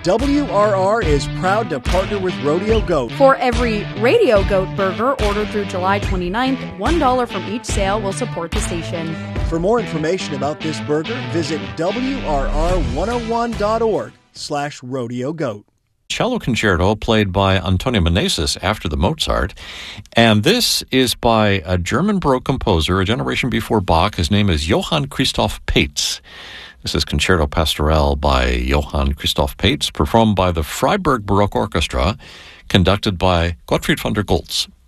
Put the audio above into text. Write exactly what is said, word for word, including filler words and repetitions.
W R R is proud to partner with Rodeo Goat. For every Radio Goat burger ordered through July twenty-ninth, one dollar from each sale will support the station. For more information about this burger, visit W R R one oh one dot org slash rodeo goat. Cello concerto played by Antonio Meneses after the Mozart. And this is by a German Baroque composer, a generation before Bach. His name is Johann Christoph Paetz. This is Concerto Pastoral by Johann Christoph Paetz, performed by the Freiburg Baroque Orchestra, conducted by Gottfried von der Goltz.